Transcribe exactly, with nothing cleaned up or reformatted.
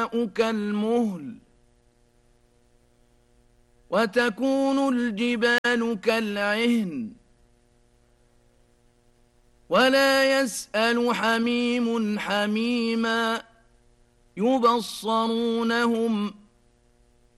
السماء كالمهل وتكون الجبال كالعهن ولا يسأل حميم حميما يبصرونهم